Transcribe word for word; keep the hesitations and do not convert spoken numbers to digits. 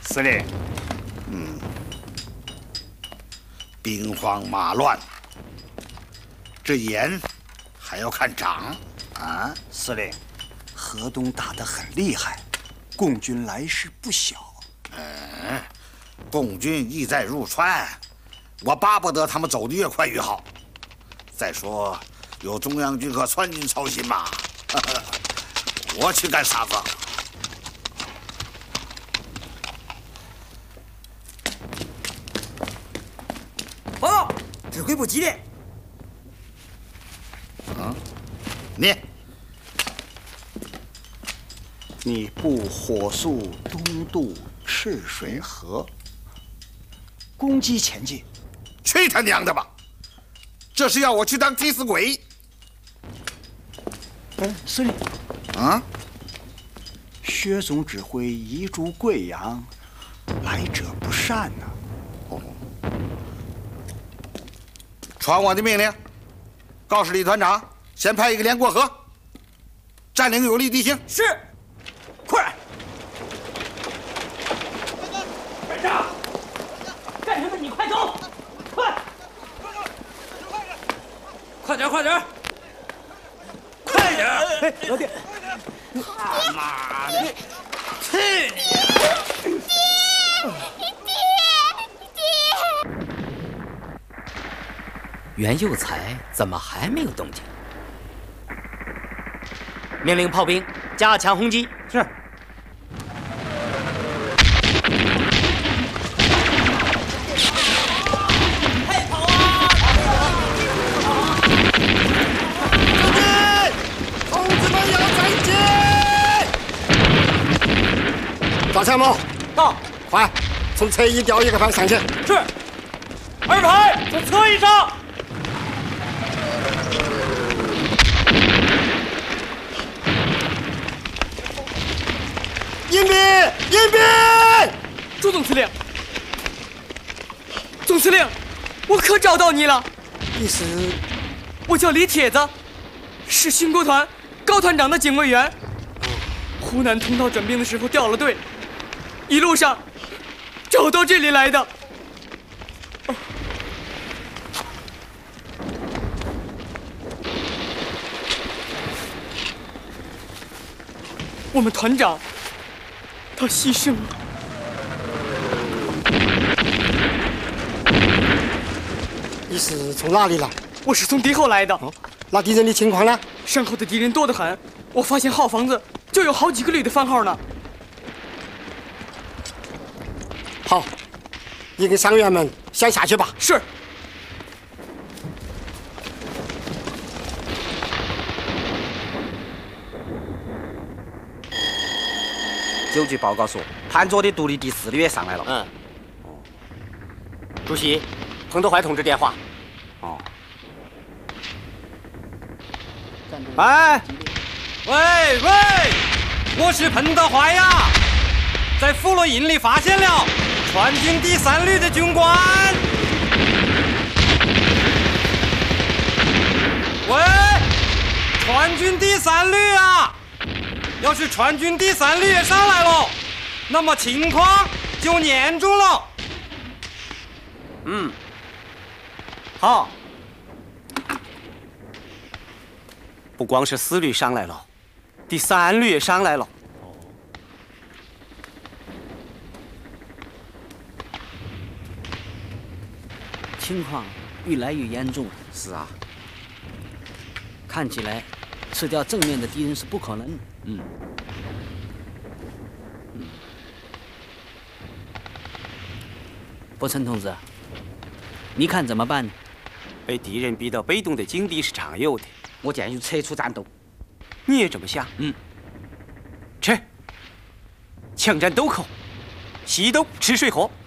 司令， 嗯，兵荒马乱，这眼还要看长啊！ 司令，河东打得很厉害，共军来势不小。 嗯，共军意在入川，我巴不得他们走得越快越好。再说，有中央军和川军操心嘛，我去干啥子？ 报告，指挥部急电。 啊，你， 你部火速东渡赤水河，攻击前进。 去他娘的吧！这是要我去当替死鬼？ 哎，司令， 啊， 薛总指挥移驻贵阳，来者不善呐、 哦。 传我的命令，告诉李团长，先派一个连过河，占领有利地形。 是，快！班长，干什么？你快走，快！快点，快点，快点！哎，老弟，他妈的，去你！ 袁佑才怎么还没有动静？命令炮兵加强轰击。 是。快跑啊！ 前进！同志们要前进！赵参谋， 到， 快，从侧翼调一个排上去。 是。二排从侧翼上。 迎宾！迎宾！ 朱总司令，总司令，我可找到你了。 你是？ 我叫李铁子，是新国团高团长的警卫员。湖南通道整兵的时候掉了队，一路上找到这里来的。哦、我们团长。 他牺牲了。 你是从哪里来？ 我是从敌后来的。 哦，那敌人的情况呢？ 身后的敌人多得很，我发现号房子就有好几个旅的番号呢。 好，你跟伤员们先下去吧。 是。 九局报告说，盘着的独立第四旅也上来了。 嗯。哦。主席，彭德怀同志电话。 哦。喂，喂喂，我是彭德怀呀，在弗洛营里发现了川军第三旅的军官。喂，川军第三旅啊！ 要是川军第三旅也上来了，那么情况就严重了。嗯，好。不光是四旅上来了，第三旅也上来了。哦。 情况越来越严重了。 是啊。 看起来，吃掉正面的敌人是不可能。 嗯，嗯，伯承同志，你看怎么办呢？ 被敌人逼到被动的境地是常有的， 我建议撤出战斗。 你也这么想？ 嗯， 撤，强战斗口，西斗赤水河。